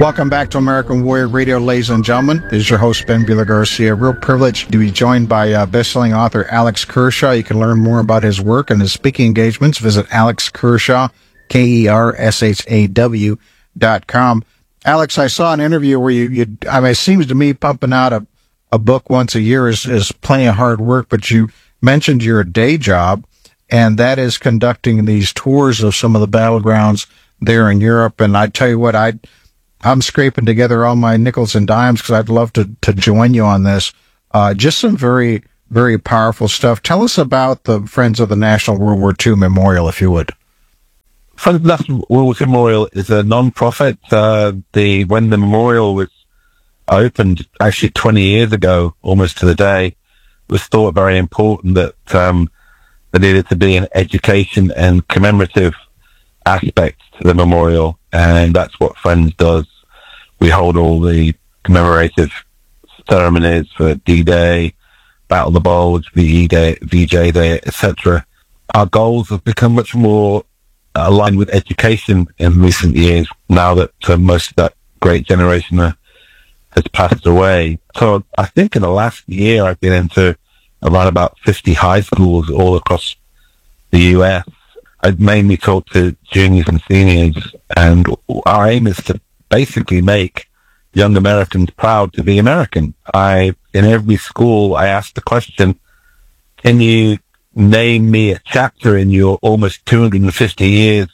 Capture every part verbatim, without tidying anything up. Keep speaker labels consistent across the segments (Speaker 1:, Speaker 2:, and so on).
Speaker 1: Welcome back to American Warrior Radio, ladies and gentlemen. This is your host, Ben Bueller Garcia. Real privilege to be joined by uh, best-selling author Alex Kershaw. You can learn more about his work and his speaking engagements. Visit Alex Kershaw, K E R S H A W dot com. Alex, I saw an interview where you, you I mean, it seems to me pumping out a, a book once a year is, is plenty of hard work, but you mentioned your day job, and that is conducting these tours of some of the battlegrounds there in Europe. And I tell you what, I I'm scraping together all my nickels and dimes because I'd love to, to join you on this. Uh, just some very, very powerful stuff. Tell us about the Friends of the National World War Two Memorial, if you would.
Speaker 2: Friends of the National World War Two Memorial is a non-profit. Uh, the, when the memorial was opened, actually twenty years ago, almost to the day, it was thought very important that, um, there needed to be an education and commemorative aspect to the memorial, and that's what Friends does. We hold all the commemorative ceremonies for D-Day, Battle of the Bulge, V E Day, V J Day, et cetera. Our goals have become much more aligned with education in recent years, now that uh, most of that great generation uh, has passed away. So I think in the last year I've been into around about fifty high schools all across the U S. I mainly talk to juniors and seniors, and our aim is to basically make young Americans proud to be American. I, in every school, I ask the question, can you name me a chapter in your almost two hundred fifty years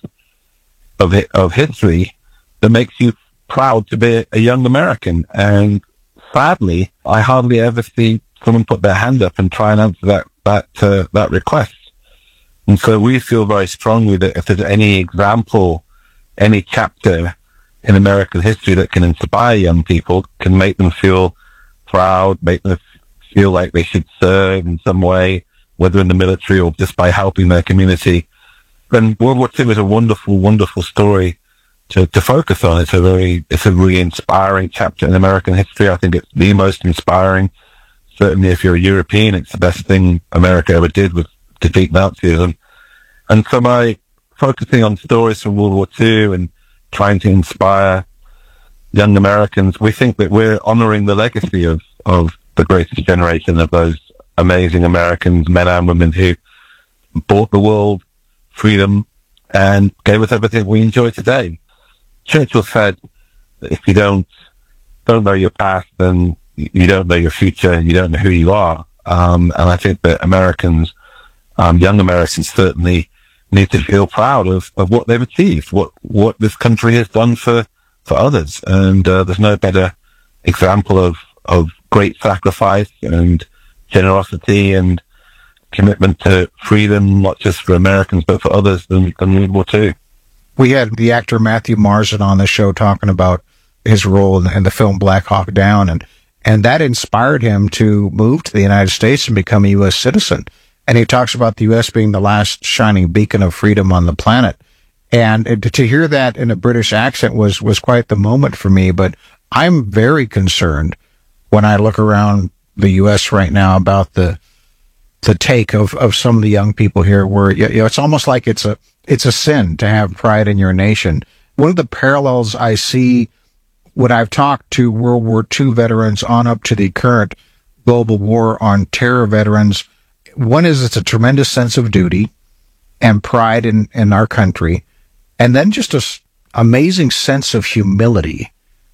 Speaker 2: of of history that makes you proud to be a young American? And sadly, I hardly ever see someone put their hand up and try and answer that, that, uh, that request. And so we feel very strongly that if there's any example, any chapter in American history that can inspire young people, can make them feel proud, make them feel like they should serve in some way, whether in the military or just by helping their community, then World War Two is a wonderful, wonderful story to, to focus on. It's a very, it's a really inspiring chapter in American history. I think it's the most inspiring. Certainly if you're a European, it's the best thing America ever did with defeat Nazism. And so by focusing on stories from World War Two and trying to inspire young Americans, we think that we're honoring the legacy of, of the greatest generation of those amazing Americans, men and women who bought the world freedom and gave us everything we enjoy today. Churchill said that if you don't, don't know your past, then you don't know your future, you don't know who you are. Um, and I think that Americans, Um, young Americans certainly need to feel proud of, of what they've achieved, what, what this country has done for, for others. And, uh, there's no better example of, of great sacrifice and generosity and commitment to freedom, not just for Americans, but for others than, than World War Two.
Speaker 1: We had the actor Matthew Marsden on the show talking about his role in, in the film Black Hawk Down, and, and that inspired him to move to the United States and become a U S citizen. And he talks about the U S being the last shining beacon of freedom on the planet. And to hear that in a British accent was, was quite the moment for me. But I'm very concerned when I look around the U S right now about the, the take of, of some of the young people here where, you know, it's almost like it's a, it's a sin to have pride in your nation. One of the parallels I see when I've talked to World War Two veterans on up to the current global war on terror veterans, one is it's a tremendous sense of duty and pride in, in our country, and then just an amazing sense of humility.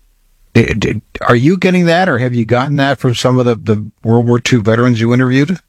Speaker 1: Did, did, are you getting that, or have you gotten that from some of the, the World War Two veterans you interviewed?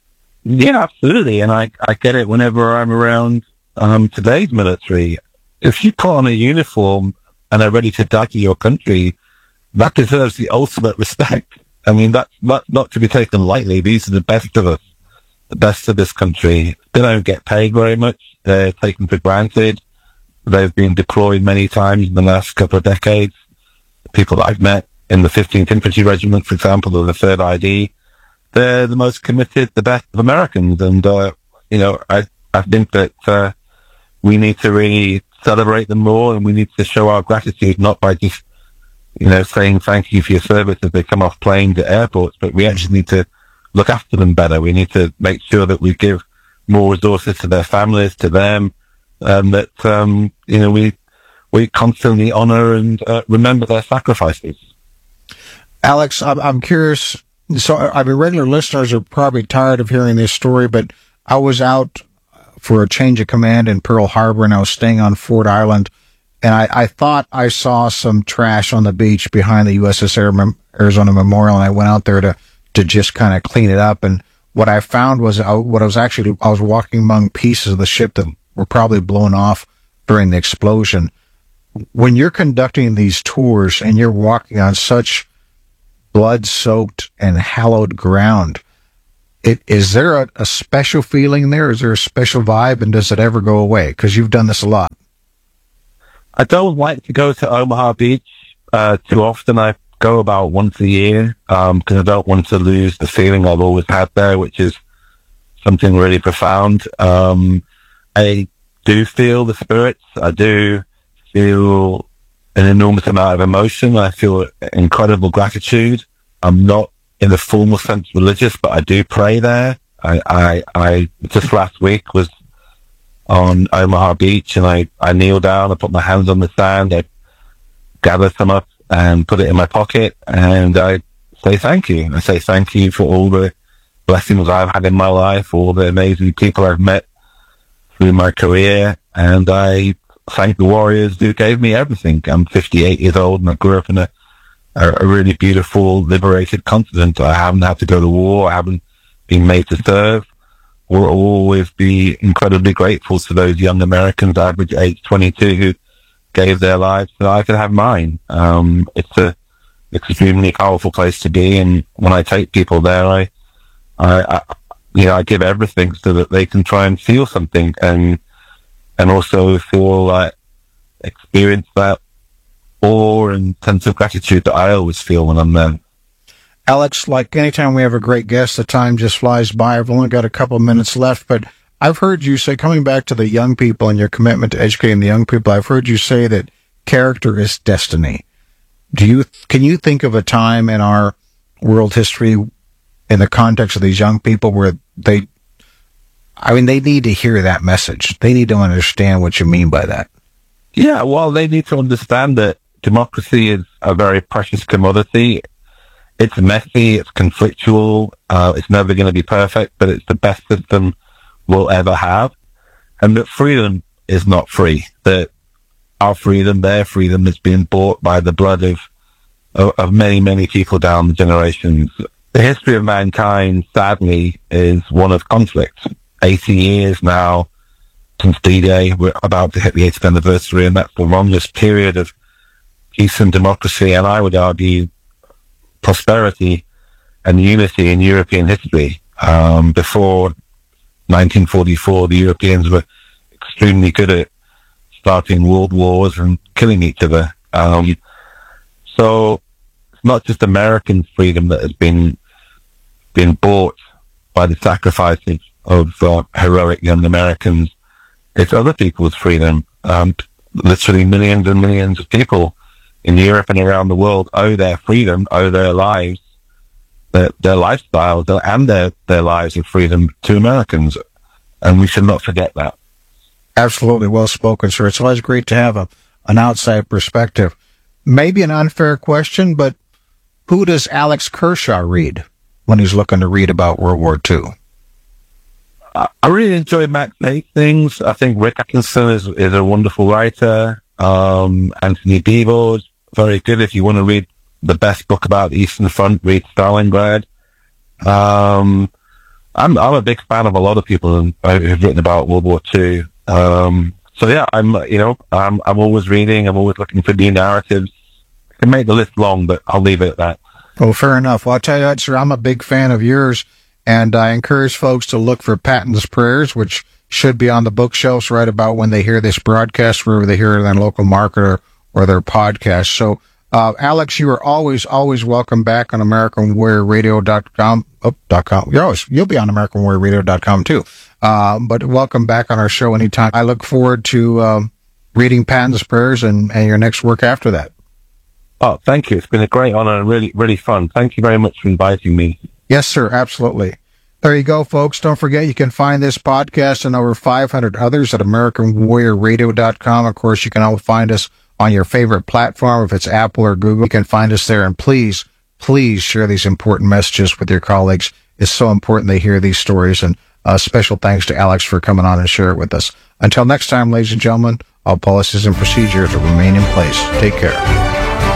Speaker 2: Yeah, absolutely. And I, I get it whenever I'm around um, today's military. If you put on a uniform and are ready to die for your country, that deserves the ultimate respect. I mean, that's not, not to be taken lightly. These are the best of us. The best of this country. They don't get paid very much. They're taken for granted. They've been deployed many times in the last couple of decades. People that I've met in the fifteenth Infantry Regiment, for example, or the third I D, they're the most committed, the best of Americans. And, uh, you know, I, I think that, uh, we need to really celebrate them more, and we need to show our gratitude, not by just, you know, saying thank you for your service as they come off planes at airports, but we actually need to look after them better. We need to make sure that we give more resources to their families, to them, and that, um, you know, we, we constantly honor and uh, remember their sacrifices.
Speaker 1: Alex, I'm, I'm curious. So, I mean, regular listeners are probably tired of hearing this story, but I was out for a change of command in Pearl Harbor, and I was staying on Ford Island, and I, I thought I saw some trash on the beach behind the U S S Arizona Memorial, and I went out there to, to just kind of clean it up. And what I found was, I, what I was actually, I was walking among pieces of the ship that were probably blown off during the explosion. When you're conducting these tours and you're walking on such blood-soaked and hallowed ground, it, is there a, a special feeling there? Is there a special vibe, and does it ever go away? Because you've done this a lot.
Speaker 2: I don't like to go to Omaha Beach uh, too often. I go about once a year because um, I don't want to lose the feeling I've always had there, which is something really profound. Um, I do feel the spirits. I do feel an enormous amount of emotion. I feel incredible gratitude. I'm not in the formal sense religious, but I do pray there. I, I, I just last week was on Omaha Beach, and I, I kneel down, I put my hands on the sand, I gather some up and put it in my pocket, and I say thank you. I say thank you for all the blessings I've had in my life, all the amazing people I've met through my career, and I thank the warriors who gave me everything. I'm fifty-eight years old, and I grew up in a, a, a really beautiful, liberated continent. I haven't had to go to war. I haven't been made to serve. We'll always be incredibly grateful to those young Americans, average age twenty-two, who gave their lives so I could have mine. Um, it's a extremely powerful place to be, and when I take people there, I, I, I, you know, I give everything so that they can try and feel something, and and also feel like experience that awe and sense of gratitude that I always feel when I'm there.
Speaker 1: Alex, like anytime we have a great guest, the time just flies by. I've only got a couple of minutes left, but I've heard you say, coming back to the young people and your commitment to educating the young people, I've heard you say that character is destiny. Do you, can you think of a time in our world history in the context of these young people where they, I mean, they need to hear that message. They need to understand what you mean by that.
Speaker 2: Yeah, well, they need to understand that democracy is a very precious commodity. It's messy, it's conflictual, uh, it's never going to be perfect, but it's the best system we'll ever have. And that freedom is not free. That our freedom, their freedom, is being bought by the blood of, of, of many, many people down the generations. The history of mankind, sadly, is one of conflict. eighty years now since D-Day. We're about to hit the eightieth anniversary, and that's the longest period of peace and democracy, and I would argue prosperity and unity in European history. Um, before nineteen forty-four, the Europeans were extremely good at starting world wars and killing each other. Um, so it's not just American freedom that has been been bought by the sacrifices of uh, heroic young Americans. It's other people's freedom. Um, literally millions and millions of people in Europe and around the world owe their freedom, owe their lives, their, their lifestyles, their, and their, their lives of freedom to Americans. And we should not forget that.
Speaker 1: Absolutely. Well spoken, sir. It's always great to have a, an outside perspective. Maybe an unfair question, but who does Alex Kershaw read when he's looking to read about World War Two?
Speaker 2: I, I really enjoy Max Hastings. I think Rick Atkinson is, is a wonderful writer. Um, Anthony Beevor, very good. If you want to read the best book about the Eastern Front, read Stalingrad. Um, I'm, I'm a big fan of a lot of people who've written about World War Two. Um, so yeah, I'm, you know, I'm, I'm always reading. I'm always looking for new narratives. I can make the list long, but I'll leave it at that.
Speaker 1: Oh, fair enough. Well, I'll tell you what, sir, I'm a big fan of yours, and I encourage folks to look for Patton's Prayers, which should be on the bookshelves right about when they hear this broadcast, wherever they hear it on local market or, or their podcast. So, uh, Alex, you are always, always welcome back on American Warrior Radio dot com. Oh, dot com. You're always, you'll be on American Warrior Radio dot com too. Uh, but welcome back on our show anytime. I look forward to, um, reading Patton's Prayers and, and your next work after that.
Speaker 2: Oh, thank you. It's been a great honor and really, really fun. Thank you very much for inviting me.
Speaker 1: Yes, sir. Absolutely. There you go, folks. Don't forget, you can find this podcast and over five hundred others at American Warrior Radio dot com. Of course, you can all find us on your favorite platform. If it's Apple or Google, you can find us there. And please, please share these important messages with your colleagues. It's so important they hear these stories. And uh, special thanks to Alex for coming on and share it with us. Until next time, ladies and gentlemen, all policies and procedures will remain in place. Take care.